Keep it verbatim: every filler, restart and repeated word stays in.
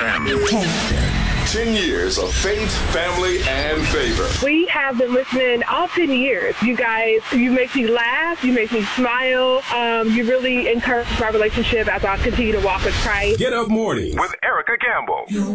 M. ten years of faith, family, and favor. We have been listening all ten years. You guys, you make me laugh. You make me smile. Um, you really encourage my relationship as I continue to walk with Christ. Get Up Morning with Erica Campbell.